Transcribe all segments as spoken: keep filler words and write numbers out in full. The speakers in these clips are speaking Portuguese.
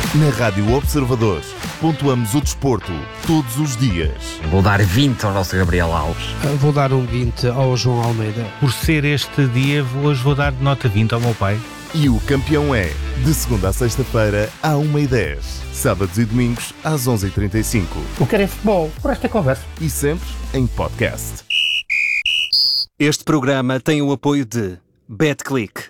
Na Rádio Observador, pontuamos o desporto todos os dias. Vou dar vinte ao nosso Gabriel Alves. Vou dar um vinte ao João Almeida. Por ser este dia, hoje vou dar nota vinte ao meu pai. E o campeão é, de segunda a sexta-feira, à uma e dez. Sábados e domingos, às onze e trinta e cinco. O que é futebol, por esta conversa. E sempre em podcast. Este programa tem o apoio de BetClick.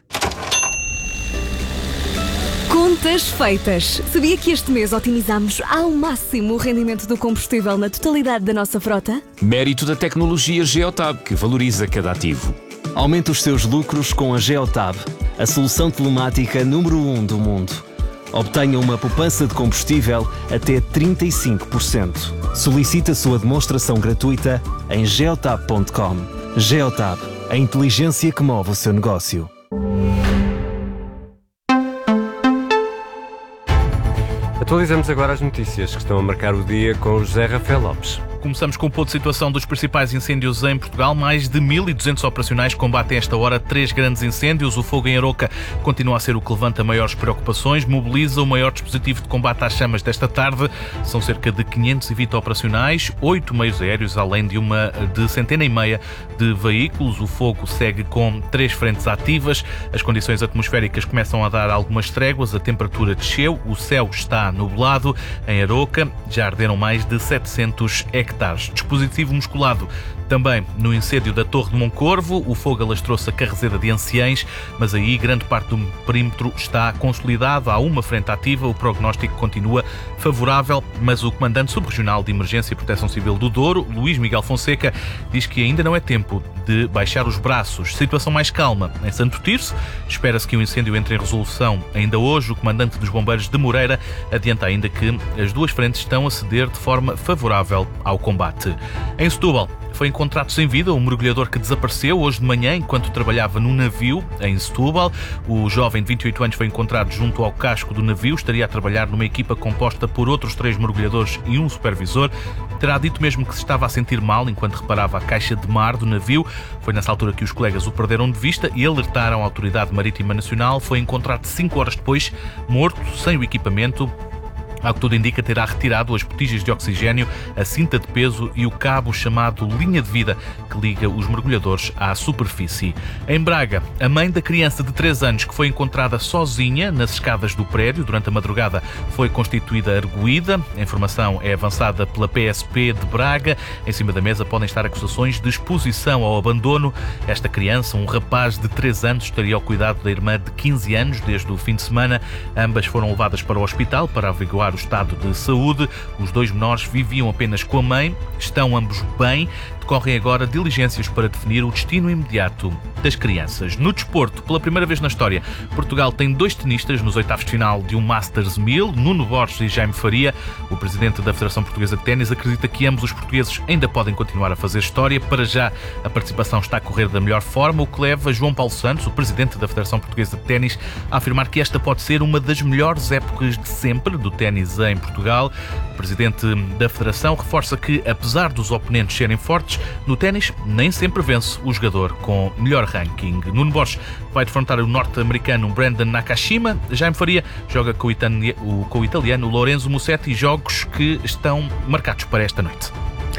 Contas feitas. Sabia que este mês otimizamos ao máximo o rendimento do combustível na totalidade da nossa frota? Mérito da tecnologia Geotab, que valoriza cada ativo. Aumente os seus lucros com a Geotab, a solução telemática número um do mundo. Obtenha uma poupança de combustível até trinta e cinco por cento. Solicite a sua demonstração gratuita em geotab ponto com. Geotab, a inteligência que move o seu negócio. Atualizamos agora as notícias que estão a marcar o dia com o José Rafael Lopes. Começamos com o ponto de situação dos principais incêndios em Portugal. Mais de mil e duzentos operacionais combatem esta hora três grandes incêndios. O fogo em Aroca continua a ser o que levanta maiores preocupações. Mobiliza o maior dispositivo de combate às chamas desta tarde. São cerca de quinhentos e vinte operacionais, oito meios aéreos, além de uma de centena e meia de veículos. O fogo segue com três frentes ativas. As condições atmosféricas começam a dar algumas tréguas. A temperatura desceu, o céu está nublado. Em Aroca já arderam mais de setecentos hectares. Dispositivo musculado também no incêndio da Torre de Moncorvo. O fogo alastrou-se a Carrezeda de Anciães, mas aí grande parte do perímetro está consolidado. Há uma frente ativa, o prognóstico continua favorável, mas o comandante subregional de Emergência e Proteção Civil do Douro, Luís Miguel Fonseca, diz que ainda não é tempo de baixar os braços. Situação mais calma em Santo Tirso. Espera-se que o incêndio entre em resolução ainda hoje. O comandante dos bombeiros de Moreira adianta ainda que as duas frentes estão a ceder de forma favorável ao combate. Em Setúbal, foi encontrado sem vida um mergulhador que desapareceu hoje de manhã enquanto trabalhava num navio em Setúbal. O jovem de vinte e oito anos foi encontrado junto ao casco do navio. Estaria a trabalhar numa equipa composta por outros três mergulhadores e um supervisor. Terá dito mesmo que se estava a sentir mal enquanto reparava a caixa de mar do navio. Foi nessa altura que os colegas o perderam de vista e alertaram a Autoridade Marítima Nacional. Foi encontrado cinco horas depois, morto, sem o equipamento. Ao que tudo indica, terá retirado as botijas de oxigênio, a cinta de peso e o cabo chamado linha de vida que liga os mergulhadores à superfície. Em Braga, a mãe da criança de três anos que foi encontrada sozinha nas escadas do prédio durante a madrugada foi constituída arguída. A informação é avançada pela P S P de Braga. Em cima da mesa podem estar acusações de exposição ao abandono. Esta criança, um rapaz de três anos, estaria ao cuidado da irmã de quinze anos desde o fim de semana. Ambas foram levadas para o hospital para averiguar o estado de saúde. Os dois menores viviam apenas com a mãe, estão ambos bem. Decorrem agora diligências para definir o destino imediato das crianças. No desporto, pela primeira vez na história, Portugal tem dois tenistas nos oitavos de final de um Masters mil, Nuno Borges e Jaime Faria. O presidente da Federação Portuguesa de Ténis acredita que ambos os portugueses ainda podem continuar a fazer história. Para já, a participação está a correr da melhor forma, o que leva João Paulo Santos, o presidente da Federação Portuguesa de Ténis, a afirmar que esta pode ser uma das melhores épocas de sempre do ténis em Portugal. O presidente da Federação reforça que, apesar dos oponentes serem fortes, no ténis nem sempre vence o jogador com melhor ranking. Nuno Borges vai defrontar o norte-americano Brandon Nakashima. Jaime Faria joga com o, itali- com o italiano Lorenzo Musetti, jogos que estão marcados para esta noite.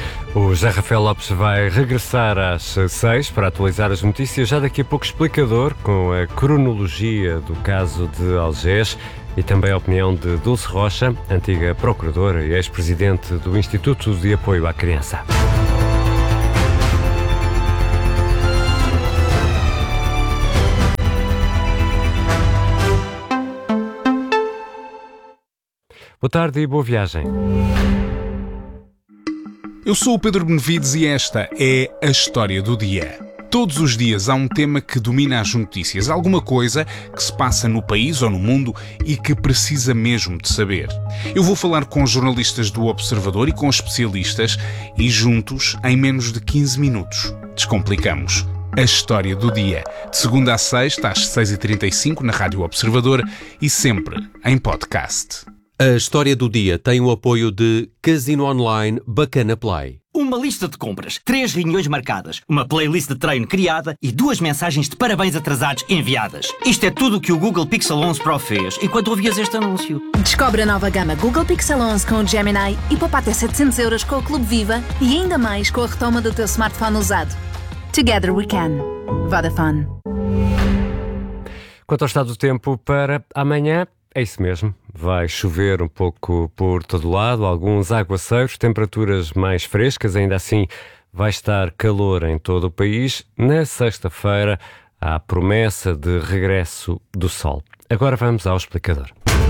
O José Rafael Lopes vai regressar às seis para atualizar as notícias. Já daqui a pouco explicador com a cronologia do caso de Algés e também a opinião de Dulce Rocha, antiga procuradora e ex-presidente do Instituto de Apoio à Criança. Boa tarde e boa viagem. Eu sou o Pedro Benevides e esta é a História do Dia. Todos os dias há um tema que domina as notícias, alguma coisa que se passa no país ou no mundo e que precisa mesmo de saber. Eu vou falar com jornalistas do Observador e com especialistas e juntos, em menos de quinze minutos, descomplicamos a História do Dia. De segunda a sexta, às seis e trinta e cinco, na Rádio Observador e sempre em podcast. A história do dia tem o apoio de Casino Online Bacana Play. Uma lista de compras, três reuniões marcadas, uma playlist de treino criada e duas mensagens de parabéns atrasados enviadas. Isto é tudo o que o Google Pixel onze Pro fez enquanto ouvias este anúncio. Descobre a nova gama Google Pixel onze com o Gemini e poupa até setecentos euros com o Clube Viva e ainda mais com a retoma do teu smartphone usado. Together we can. Vodafone. Quanto ao estado do tempo para amanhã, é isso mesmo. Vai chover um pouco por todo lado, alguns aguaceiros, temperaturas mais frescas, ainda assim vai estar calor em todo o país. Na sexta-feira há promessa de regresso do sol. Agora vamos ao explicador.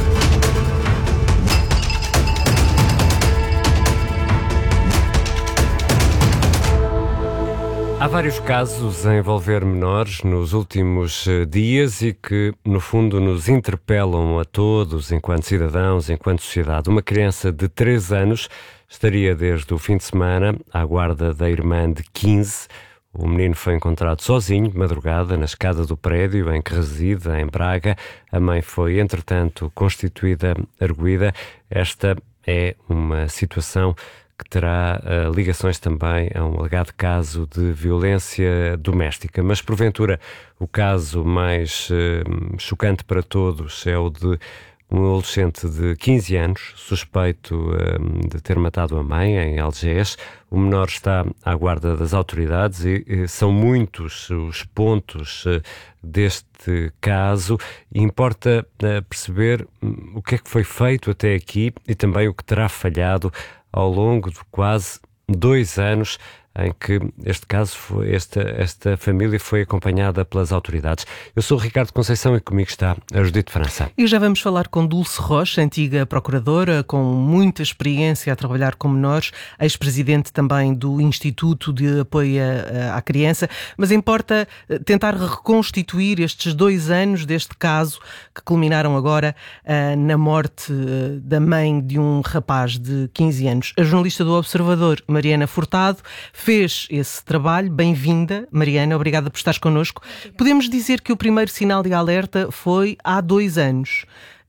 Há vários casos a envolver menores nos últimos dias e que, no fundo, nos interpelam a todos enquanto cidadãos, enquanto sociedade. Uma criança de três anos estaria desde o fim de semana à guarda da irmã de quinze. O menino foi encontrado sozinho, de madrugada, na escada do prédio em que reside, em Braga. A mãe foi, entretanto, constituída arguida. Esta é uma situação que terá uh, ligações também a um alegado caso de violência doméstica. Mas, porventura, o caso mais uh, chocante para todos é o de um adolescente de quinze anos, suspeito uh, de ter matado a mãe em Algés. O menor está à guarda das autoridades e, e são muitos os pontos uh, deste caso. E importa uh, perceber um, o que é que foi feito até aqui e também o que terá falhado ao longo de quase dois anos em que este caso foi, esta, esta família foi acompanhada pelas autoridades. Eu sou o Ricardo Conceição e comigo está a Judite França. E já vamos falar com Dulce Rocha, antiga procuradora, com muita experiência a trabalhar com menores, ex-presidente também do Instituto de Apoio à Criança, mas importa tentar reconstituir estes dois anos deste caso que culminaram agora uh, na morte uh, da mãe de um rapaz de quinze anos. A jornalista do Observador, Mariana Furtado, fez esse trabalho. Bem-vinda, Mariana, obrigada por estares connosco. Obrigada. Podemos dizer que o primeiro sinal de alerta foi há dois anos.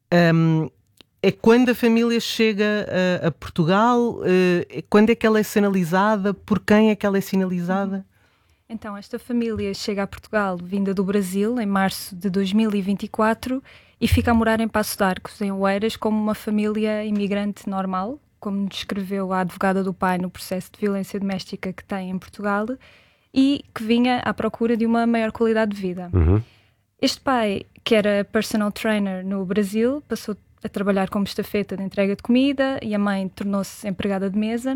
Um, é quando a família chega a, a Portugal? Uh, quando é que ela é sinalizada? Por quem é que ela é sinalizada? Então, esta família chega a Portugal vinda do Brasil em março de dois mil e vinte e quatro e fica a morar em Paços de Arcos, em Oeiras, como uma família imigrante normal, como descreveu a advogada do pai no processo de violência doméstica que tem em Portugal, e que vinha à procura de uma maior qualidade de vida. Uhum. Este pai, que era personal trainer no Brasil, passou a trabalhar como estafeta de entrega de comida e a mãe tornou-se empregada de mesa.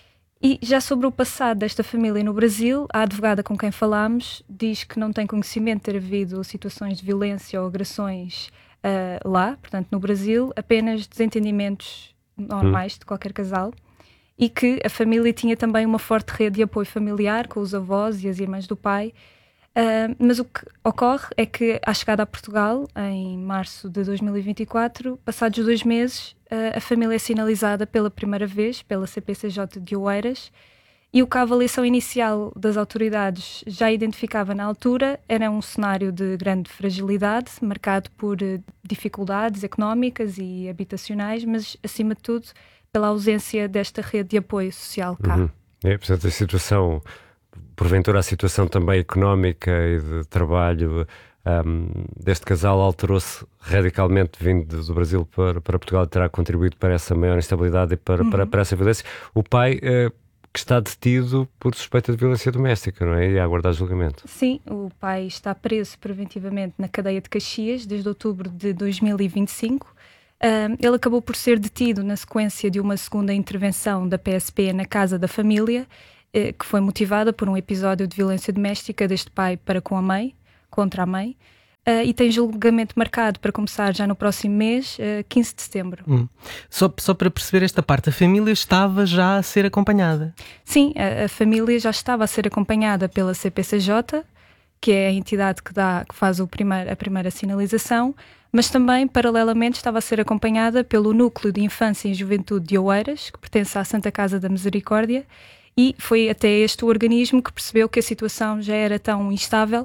E já sobre o passado desta família no Brasil, a advogada com quem falámos diz que não tem conhecimento de ter havido situações de violência ou agressões uh, lá, portanto no Brasil, apenas desentendimentos normais de qualquer casal, e que a família tinha também uma forte rede de apoio familiar com os avós e as irmãs do pai. Uh, mas o que ocorre é que, à chegada a Portugal, em março de dois mil e vinte e quatro, passados dois meses, uh, a família é sinalizada pela primeira vez pela C P C J de Oeiras, e o que a avaliação inicial das autoridades já identificava na altura era um cenário de grande fragilidade, marcado por uh, dificuldades económicas e habitacionais, mas, acima de tudo, pela ausência desta rede de apoio social cá. Uhum. É, portanto, a situação, porventura a situação também económica e de trabalho um, deste casal alterou-se radicalmente vindo do Brasil para, para Portugal e terá contribuído para essa maior instabilidade e para, uhum. para, para essa violência. O pai... Uh, que está detido por suspeita de violência doméstica, não é? E a aguardar julgamento. Sim, o pai está preso preventivamente na cadeia de Caxias desde outubro de dois mil e vinte e cinco. Uh, ele acabou por ser detido na sequência de uma segunda intervenção da P S P na casa da família, uh, que foi motivada por um episódio de violência doméstica deste pai para com a mãe, contra a mãe. Uh, e tem julgamento marcado para começar já no próximo mês, uh, quinze de setembro. Hum. Só, só para perceber esta parte, a família estava já a ser acompanhada? Sim, a, a família já estava a ser acompanhada pela C P C J, que é a entidade que, dá, que faz o primeiro, a primeira sinalização, mas também, paralelamente, estava a ser acompanhada pelo Núcleo de Infância e Juventude de Oeiras, que pertence à Santa Casa da Misericórdia, e foi até este o organismo que percebeu que a situação já era tão instável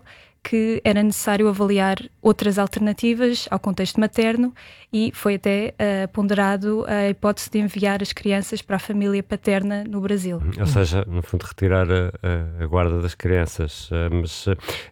que era necessário avaliar outras alternativas ao contexto materno e foi até uh, ponderado a hipótese de enviar as crianças para a família paterna no Brasil. Ou seja, no fundo, retirar a, a, a guarda das crianças. Uh, mas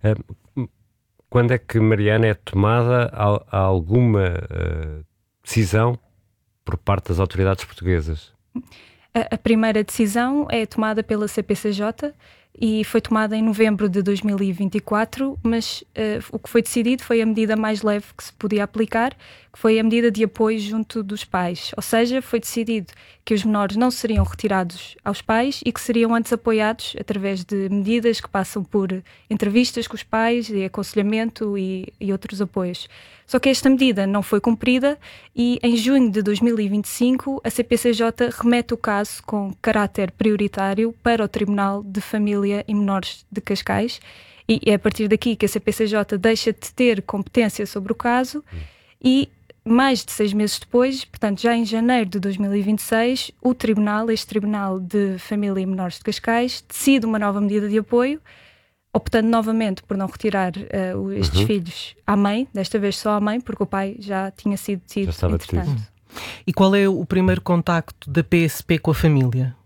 uh, quando é que, Mariana, é tomada a, a alguma uh, decisão por parte das autoridades portuguesas? A, a primeira decisão é tomada pela C P C J e foi tomada em novembro de dois mil e vinte e quatro, mas uh, o que foi decidido foi a medida mais leve que se podia aplicar, que foi a medida de apoio junto dos pais. Ou seja, foi decidido que os menores não seriam retirados aos pais e que seriam antes apoiados através de medidas que passam por entrevistas com os pais e aconselhamento e, e outros apoios. Só que esta medida não foi cumprida e em junho de dois mil e vinte e cinco a C P C J remete o caso com caráter prioritário para o Tribunal de Família e Menores de Cascais e é a partir daqui que a C P C J deixa de ter competência sobre o caso e mais de seis meses depois, portanto já em janeiro de dois mil e vinte e seis, o Tribunal, este Tribunal de Família e Menores de Cascais, decide uma nova medida de apoio, optando novamente por não retirar uh, estes uhum. filhos à mãe, desta vez só à mãe, porque o pai já tinha sido detido, entretanto. E qual é o primeiro contacto da P S P com a família?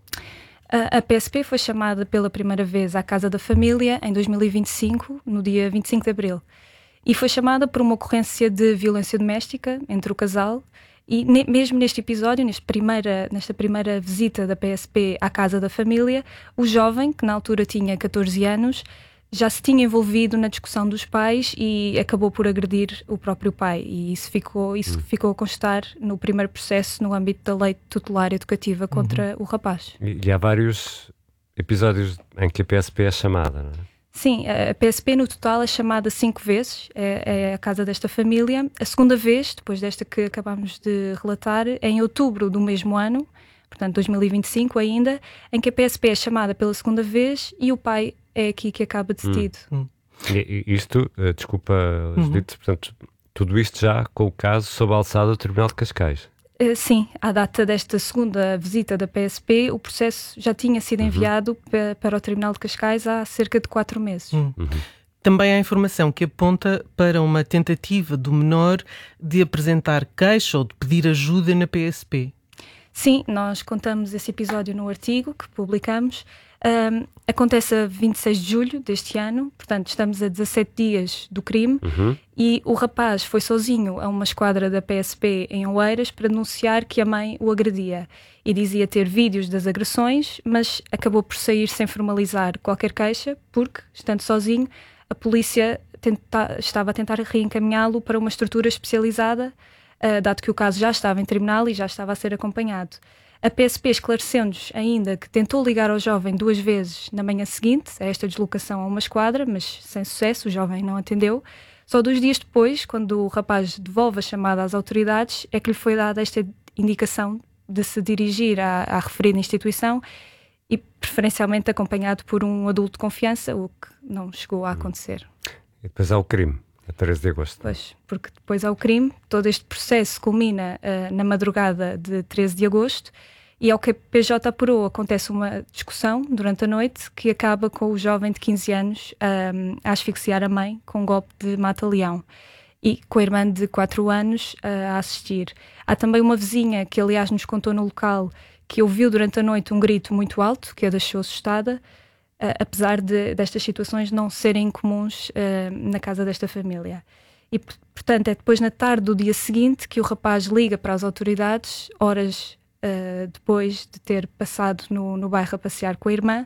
A, a P S P foi chamada pela primeira vez à Casa da Família em dois mil e vinte e cinco, no dia vinte e cinco de abril. E foi chamada por uma ocorrência de violência doméstica entre o casal e ne, mesmo neste episódio, neste primeira, nesta primeira visita da P S P à Casa da Família, o jovem, que na altura tinha catorze anos, já se tinha envolvido na discussão dos pais e acabou por agredir o próprio pai. E isso ficou, isso hum. ficou a constar no primeiro processo no âmbito da lei tutelar educativa contra uhum. o rapaz. E, e há vários episódios em que a P S P é chamada, não é? Sim, a P S P no total é chamada cinco vezes, é, é a casa desta família. A segunda vez, depois desta que acabámos de relatar, é em outubro do mesmo ano, portanto dois mil e vinte e cinco ainda, em que a P S P é chamada pela segunda vez e o pai é aqui que acaba detido. Hum. E, e isto, uh, desculpa, Judite, uhum. portanto, tudo isto já com o caso sob a alçada do Tribunal de Cascais? Uh, sim, à data desta segunda visita da P S P, o processo já tinha sido enviado uhum. pa, para o Tribunal de Cascais há cerca de quatro meses. Uhum. Uhum. Também há informação que aponta para uma tentativa do menor de apresentar queixa ou de pedir ajuda na P S P. Sim, nós contamos esse episódio no artigo que publicamos. Um, acontece a vinte e seis de julho deste ano, portanto estamos a dezassete dias do crime uhum. e o rapaz foi sozinho a uma esquadra da P S P em Oeiras para denunciar que a mãe o agredia e dizia ter vídeos das agressões, mas acabou por sair sem formalizar qualquer queixa porque, estando sozinho, a polícia tenta, estava a tentar reencaminhá-lo para uma estrutura especializada, uh, dado que o caso já estava em tribunal e já estava a ser acompanhado. A P S P esclareceu-nos ainda que tentou ligar ao jovem duas vezes na manhã seguinte a esta deslocação a uma esquadra, mas sem sucesso, o jovem não atendeu. Só dois dias depois, quando o rapaz devolve a chamada às autoridades, é que lhe foi dada esta indicação de se dirigir à, à referida instituição e preferencialmente acompanhado por um adulto de confiança, o que não chegou a acontecer. E depois há o crime. A treze de agosto. Pois, porque depois há o crime, todo este processo culmina uh, na madrugada de treze de agosto e ao que a P J apurou acontece uma discussão durante a noite que acaba com o jovem de quinze anos um, a asfixiar a mãe com um golpe de mata-leão e com a irmã de quatro anos uh, a assistir. Há também uma vizinha que aliás nos contou no local que ouviu durante a noite um grito muito alto que a deixou assustada. Uh, apesar de, destas situações não serem comuns uh, na casa desta família. E, portanto, é depois na tarde do dia seguinte que o rapaz liga para as autoridades, horas uh, depois de ter passado no, no bairro a passear com a irmã,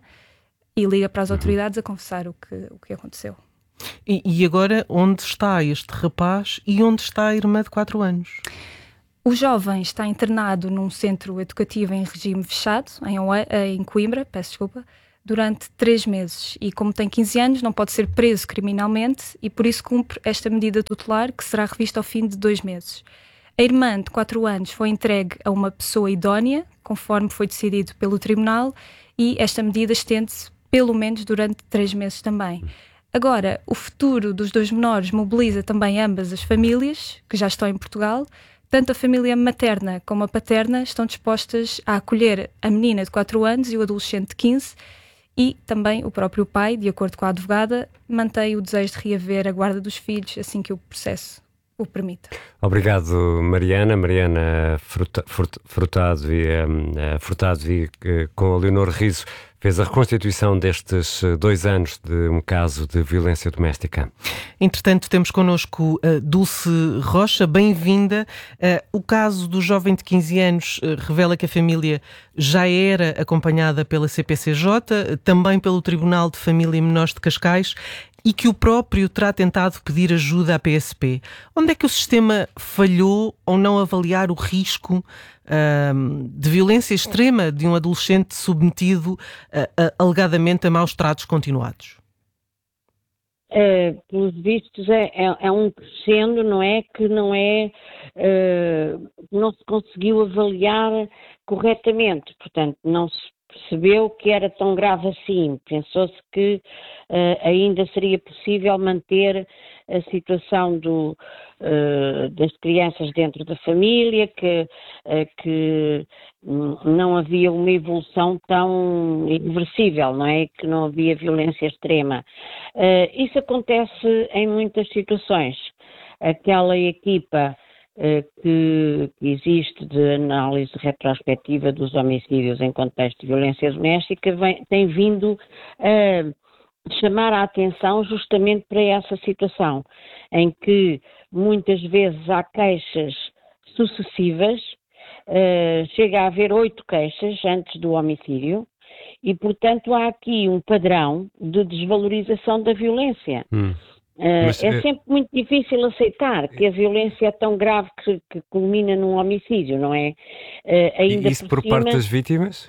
e liga para as autoridades a confessar o que, o que aconteceu. E, e agora, onde está este rapaz e onde está a irmã de quatro anos? O jovem está internado num centro educativo em regime fechado, em, em Coimbra, peço desculpa, durante três meses e como tem quinze anos não pode ser preso criminalmente e por isso cumpre esta medida tutelar que será revista ao fim de dois meses. A irmã de quatro anos foi entregue a uma pessoa idónea, conforme foi decidido pelo tribunal, e esta medida estende-se pelo menos durante três meses também. Agora, o futuro dos dois menores mobiliza também ambas as famílias, que já estão em Portugal. Tanto a família materna como a paterna estão dispostas a acolher a menina de quatro anos e o adolescente de quinze, E também o próprio pai, de acordo com a advogada, mantém o desejo de reaver a guarda dos filhos assim que o processo o permita. Obrigado, Mariana. Mariana Fruta, Fruta, Frutado e, um, Frutado e uh, com a Leonor Riso fez a reconstituição destes dois anos de um caso de violência doméstica. Entretanto, temos connosco uh, Dulce Rocha, bem-vinda. Uh, o caso do jovem de quinze anos uh, revela que a família já era acompanhada pela C P C J, uh, também pelo Tribunal de Família e Menores de Cascais, e que o próprio terá tentado pedir ajuda à P S P. Onde é que o sistema falhou ao não avaliar o risco uh, de violência extrema de um adolescente submetido uh, uh, alegadamente a maus tratos continuados? Uh, pelos vistos é, é, é um crescendo, não é? Que não é, uh, não se conseguiu avaliar corretamente, portanto não se percebeu que era tão grave assim, pensou-se que uh, ainda seria possível manter a situação do, uh, das crianças dentro da família, que, uh, que não havia uma evolução tão irreversível, não é? Que não havia violência extrema. Uh, isso acontece em muitas situações. Aquela equipa que existe de análise retrospectiva dos homicídios em contexto de violência doméstica vem, tem vindo a chamar a atenção justamente para essa situação, em que muitas vezes há queixas sucessivas, uh, chega a haver oito queixas antes do homicídio, e portanto há aqui um padrão de desvalorização da violência. Hum. Uh, Mas, é, é sempre muito difícil aceitar que a violência é tão grave que, que culmina num homicídio, não é? Uh, ainda isso por, por cima, parte das vítimas?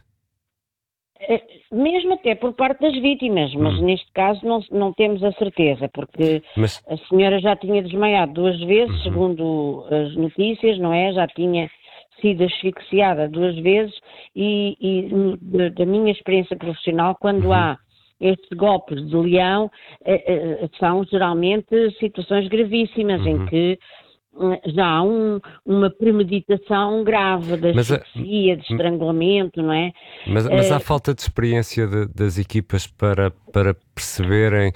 Uh, mesmo até por parte das vítimas, mas hum. neste caso não, não temos a certeza, porque mas... a senhora já tinha desmaiado duas vezes, uhum. segundo as notícias, não é? Já tinha sido asfixiada duas vezes e, e da minha experiência profissional, quando uhum. há estes golpes de leão eh, eh, são geralmente situações gravíssimas uhum. em que eh, já há um, uma premeditação grave de asfixia, de estrangulamento, não é? Mas, mas há falta de experiência de, das equipas para, para perceberem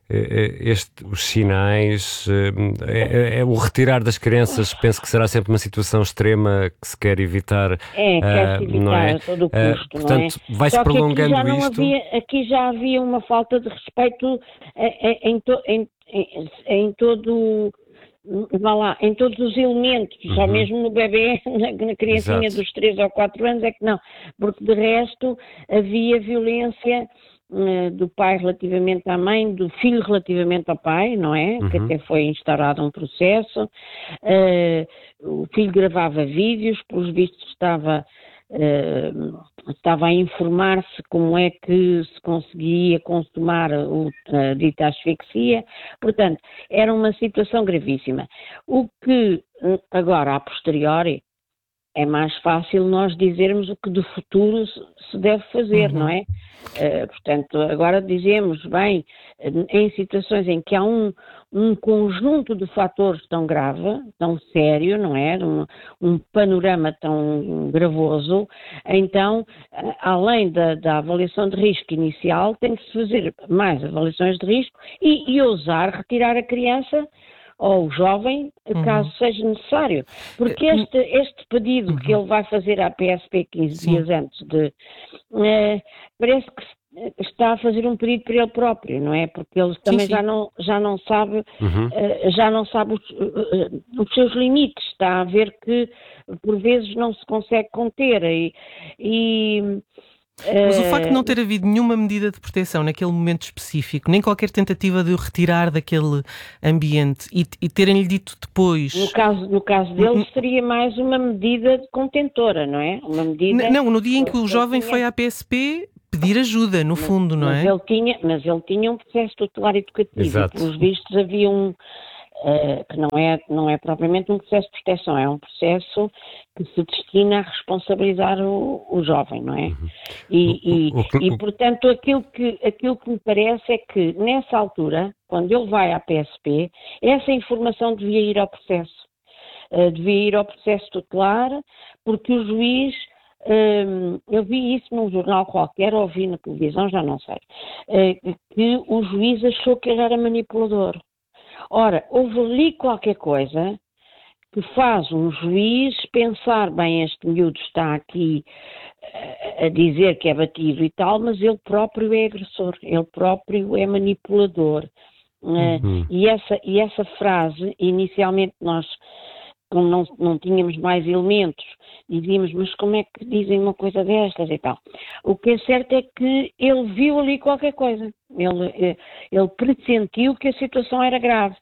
este, os sinais, é, é, é, o retirar das crianças, penso que será sempre uma situação extrema que se quer evitar. É, quer-se evitar não é? a todo o custo, uh, portanto, não é? vai-se prolongando aqui já isto. Havia, aqui já havia uma falta de respeito em, to, em, em, em todo... Vá lá, em todos os elementos, uhum. só mesmo no bebê, na, na criancinha Exato. Dos três ou quatro anos é que não, porque de resto havia violência uh, do pai relativamente à mãe, do filho relativamente ao pai, não é? Uhum. Que até foi instaurado um processo, uh, o filho gravava vídeos, pelos vistos estava... Uh, estava a informar-se como é que se conseguia consumar o, a dita asfixia, portanto, era uma situação gravíssima. O que agora, a posteriori, é mais fácil nós dizermos o que de futuro se deve fazer, uhum. não é? Uh, portanto, agora dizemos, bem, em situações em que há um, um conjunto de fatores tão grave, tão sério, não é? Um, um panorama tão gravoso, então, além da, da avaliação de risco inicial, tem que se fazer mais avaliações de risco e, e ousar retirar a criança ou o jovem, caso uhum. seja necessário. Porque este, este pedido uhum. que ele vai fazer à P S P quinze Sim. dias antes de... Uh, parece que está a fazer um pedido para ele próprio, não é? Porque ele também sim, sim. Já, não, já não sabe, uhum. uh, já não sabe os, uh, os seus limites. Está a ver que, por vezes, não se consegue conter. E... e Mas o facto de não ter havido nenhuma medida de proteção naquele momento específico, nem qualquer tentativa de o retirar daquele ambiente e, e terem-lhe dito depois... No caso, no caso dele seria mais uma medida contentora, não é? Uma medida... Não, no dia em que o jovem tinha... foi à P S P pedir ajuda, no mas, fundo, não mas é? Ele tinha, mas ele tinha um processo tutelar educativo. Exato. E, pelos vistos, havia um... Uh, que não é, não é propriamente um processo de proteção, é um processo que se destina a responsabilizar o, o jovem, não é? Uhum. E, o, o, o, e, e, portanto, aquilo que, aquilo que me parece é que, nessa altura, quando ele vai à P S P, essa informação devia ir ao processo. Uh, devia ir ao processo tutelar, porque o juiz uh, eu vi isso num jornal qualquer, ou vi na televisão, já não sei, uh, que o juiz achou que ele era manipulador. Ora, houve ali qualquer coisa que faz um juiz pensar, bem, este miúdo está aqui a dizer que é batido e tal, mas ele próprio é agressor, ele próprio é manipulador. Uhum. E, essa, e essa frase, inicialmente nós, como não, não tínhamos mais elementos, dizíamos, mas como é que dizem uma coisa destas e tal? O que é certo é que ele viu ali qualquer coisa, ele, ele pressentiu que a situação era grave.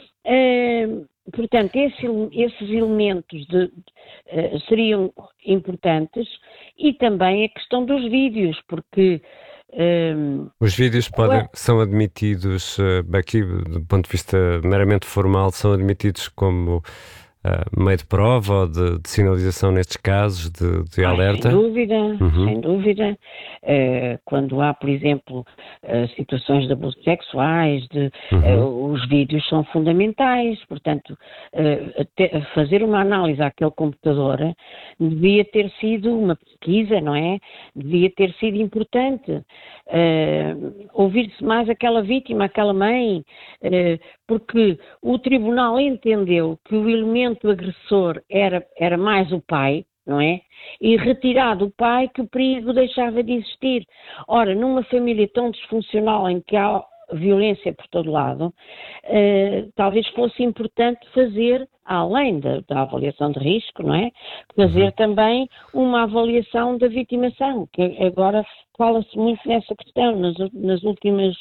Uh, portanto, esse, esses elementos de, de, uh, seriam importantes, e também a questão dos vídeos, porque um, os vídeos podem, são admitidos, uh, aqui do ponto de vista meramente formal, são admitidos como uh, meio de prova ou de, de sinalização nestes casos de, de alerta? Ah, sem dúvida, uhum. sem dúvida. Uh, quando há, por exemplo, uh, situações de abusos sexuais, de, uhum. uh, os vídeos são fundamentais. Portanto, uh, te, fazer uma análise àquele computador devia ter sido uma pesquisa, não é? Devia ter sido importante. Uh, ouvir-se mais aquela vítima, aquela mãe, uh, porque o tribunal entendeu que o elemento agressor era, era mais o pai, não é? E retirado o pai, que o perigo deixava de existir. Ora, numa família tão disfuncional em que há violência por todo lado, eh, talvez fosse importante fazer, além da, da avaliação de risco, não é? Fazer uhum. também uma avaliação da vitimação, que agora fala-se muito nessa questão, nas, nas últimas...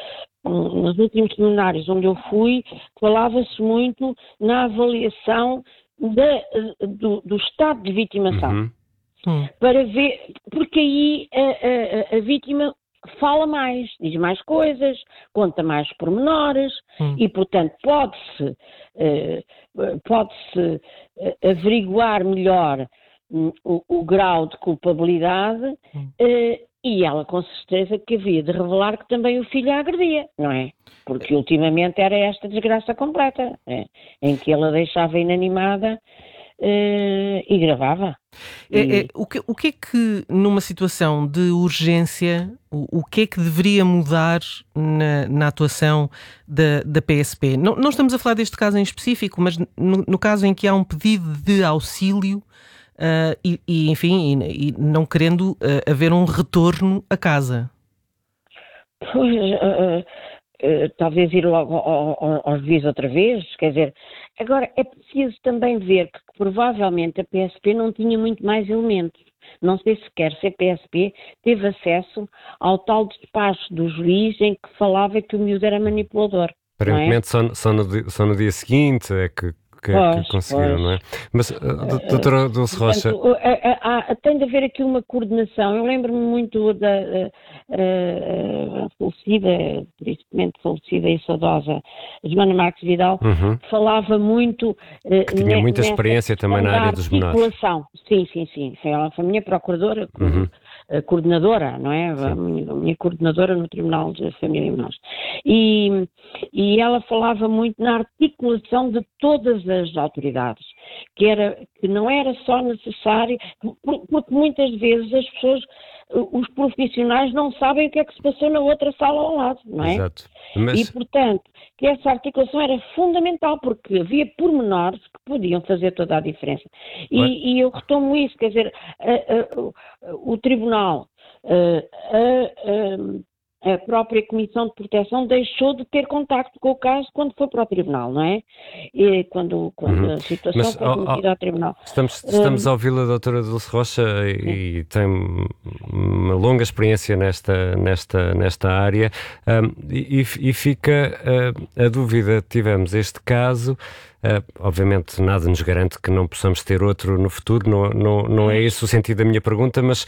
nos últimos seminários onde eu fui, falava-se muito na avaliação de, do, do estado de vitimação. Uhum. Uhum. Para ver, porque aí a, a, a vítima fala mais, diz mais coisas, conta mais pormenores, uhum. e, portanto, pode-se uh, pode-se uh, averiguar melhor um, o, o grau de culpabilidade, uhum. uh, e ela com certeza que havia de revelar que também o filho a agredia, não é? Porque ultimamente era esta desgraça completa, é? Em que ela deixava inanimada uh, e gravava. É, é, o, que, o que é que, numa situação de urgência, o, o que é que deveria mudar na, na atuação da, da P S P? Não, não estamos a falar deste caso em específico, mas no, no caso em que há um pedido de auxílio, Uh, e, e, enfim, e, e não querendo uh, haver um retorno a casa. Pois, uh, uh, talvez ir logo ao, ao, aos juízes outra vez, quer dizer, agora é preciso também ver que, que provavelmente a P S P não tinha muito mais elementos. Não sei sequer se a P S P teve acesso ao tal despacho do juiz em que falava que o miúdo era manipulador. Aparentemente só, só, no, só no dia seguinte é que que, pois, que conseguiram, pois. não é? Mas, uh, doutora Dulce Rocha... Portanto, há, há, tem de haver aqui uma coordenação. Eu lembro-me muito da uh, uh, falecida, tristemente falecida e saudosa, Joana Marques Vidal, uhum. que falava muito... Uh, que tinha muita experiência também na área dos menores. Sim, sim, sim. Ela foi a minha procuradora, uhum. a coordenadora, não é? A minha, a minha coordenadora no Tribunal de Família e Menores. E, e ela falava muito na articulação de todas as autoridades, que, era, que não era só necessário, porque muitas vezes as pessoas, os profissionais não sabem o que é que se passou na outra sala ao lado, não é? Exato. Mas... E, portanto, que essa articulação era fundamental, porque havia pormenores que podiam fazer toda a diferença. E, e eu retomo isso, quer dizer, a, a, a, o Tribunal, a, a, a própria Comissão de Proteção deixou de ter contacto com o caso quando foi para o Tribunal, não é? E quando, quando uhum. a situação Mas, foi remetida ao Tribunal. Estamos, estamos um, a ouvi-la, doutora Dulce Rocha, e, e tem uma longa experiência nesta, nesta, nesta área, um, e, e fica uh, a dúvida, tivemos este caso, uh, obviamente nada nos garante que não possamos ter outro no futuro, não, não, não é esse o sentido da minha pergunta, mas...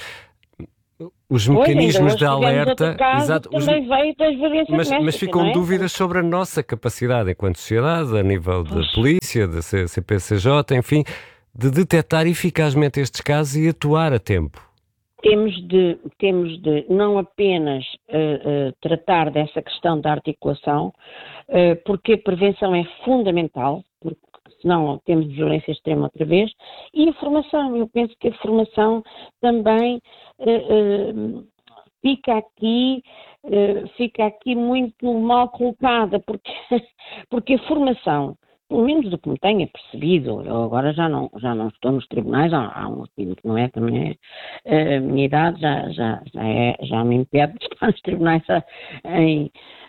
Os mecanismos pois, de alerta, exato, os, veio das mas, mas ficam é? dúvidas sobre a nossa capacidade enquanto sociedade, a nível de pois. polícia, da C P C J, enfim, de detectar eficazmente estes casos e atuar a tempo. Temos de, temos de não apenas uh, uh, tratar dessa questão da articulação, uh, porque a prevenção é fundamental, porque senão temos violência extrema outra vez, e a formação. Eu penso que a formação também uh, uh, fica aqui, uh, fica aqui muito mal colocada, porque, porque a formação, pelo menos do que me tenha percebido, eu agora já não, já não estou nos tribunais, há, há um motivo que não é, também é, a minha idade já, já, já, é, já me impede de estar nos tribunais em,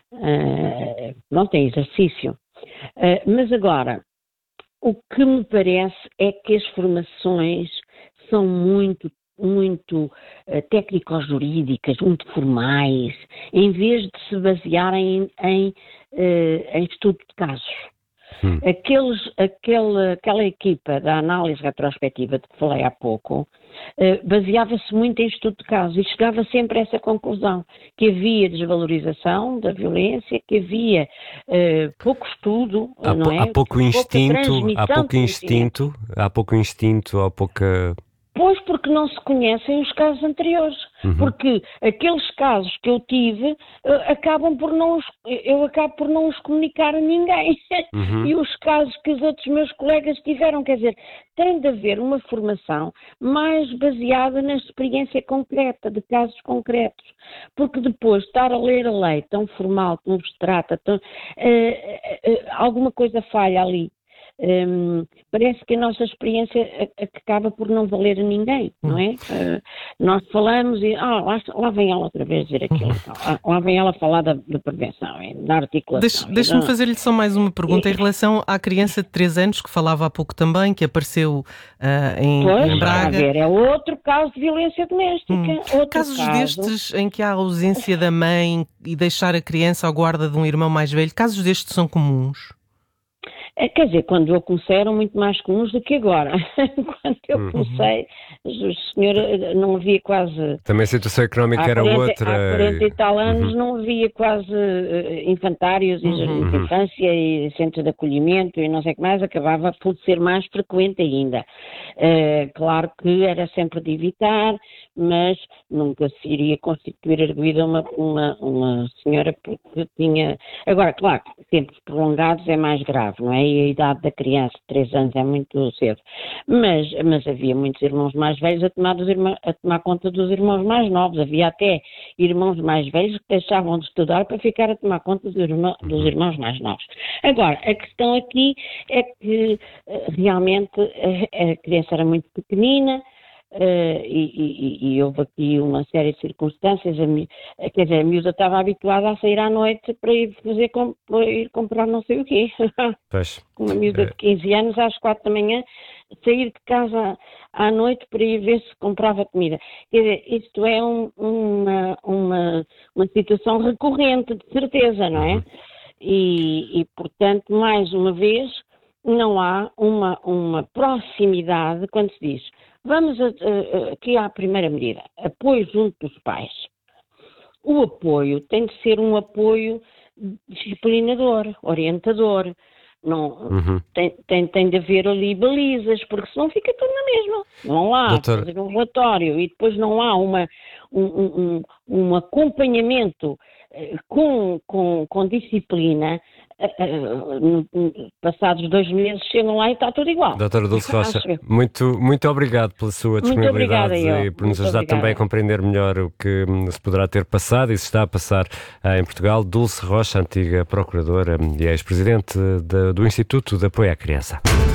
uh, não tem exercício. Uh, mas agora, o que me parece é que as formações são muito, muito uh, técnico-jurídicas, muito formais, em vez de se basearem em, em, uh, em estudo de casos. Hum. Aqueles, aquele, aquela equipa da análise retrospectiva de que falei há pouco uh, baseava-se muito em estudo de casos e chegava sempre a essa conclusão, que havia desvalorização da violência, que havia uh, pouco estudo, há, não é? Há pouco instinto, há pouco instinto, há pouco instinto, há pouca... Pois, porque não se conhecem os casos anteriores. Uhum. Porque aqueles casos que eu tive, uh, acabam por não os, eu acabo por não os comunicar a ninguém. Uhum. E os casos que os outros meus colegas tiveram, quer dizer, tem de haver uma formação mais baseada na experiência concreta, de casos concretos. Porque depois estar a ler a lei tão formal, tão abstrata, tão, uh, uh, uh, alguma coisa falha ali. Um, parece que a nossa experiência acaba por não valer a ninguém, não é? Uh, nós falamos e ah, lá, lá vem ela outra vez dizer aquilo, lá, lá vem ela falar da, da prevenção, da articulação. Deixe, Deixe-me fazer-lhe só mais uma pergunta e... em relação à criança de três anos que falava há pouco também, que apareceu uh, em, pois, em Braga. Ver, é outro caso de violência doméstica. Hum. Outro Casos caso... destes em que há a ausência da mãe e deixar a criança à guarda de um irmão mais velho, casos destes são comuns? Quer dizer, quando eu comecei eram muito mais comuns do que agora. Quando eu comecei, o senhor não havia quase... Também a situação económica era quarenta, outra. Há quarenta e tal anos uhum. não havia quase infantários e uhum. de infância e centros de acolhimento e não sei o que mais, acabava por ser mais frequente ainda. Uh, claro que era sempre de evitar, mas nunca se iria constituir arguida uma, uma, uma senhora porque tinha... Agora, claro, tempos prolongados é mais grave, não é? E a idade da criança de três anos é muito cedo. Mas, mas havia muitos irmãos mais velhos a tomar, dos irmãos, a tomar conta dos irmãos mais novos. Havia até irmãos mais velhos que deixavam de estudar para ficar a tomar conta dos irmãos, dos irmãos mais novos. Agora, a questão aqui é que realmente a, a criança era muito pequenina. Uh, e, e, e houve aqui uma série de circunstâncias, a mi, quer dizer, a miúda estava habituada a sair à noite para ir, fazer, para ir comprar não sei o quê. Pois. Uma miúda é. de quinze anos às quatro da manhã, sair de casa à noite para ir ver se comprava comida. Quer dizer, isto é um, uma, uma, uma situação recorrente, de certeza, não é? Uhum. E, e, portanto, mais uma vez, não há uma, uma proximidade quando se diz vamos a, a, aqui à primeira medida, apoio junto dos pais. O apoio tem de ser um apoio disciplinador, orientador. Não, uhum. tem, tem, tem de haver ali balizas, porque senão fica tudo na mesma. Não há Doutor... fazer um relatório e depois não há uma, um, um, um acompanhamento uh, com, com, com disciplina. Uh, uh, passados dois meses chegam lá e está tudo igual. Doutora Dulce Rocha, muito, muito obrigado pela sua disponibilidade e por nos ajudar também a compreender melhor o que se poderá ter passado e se está a passar uh, em Portugal. Dulce Rocha, antiga procuradora e ex-presidente do Instituto de Apoio à Criança.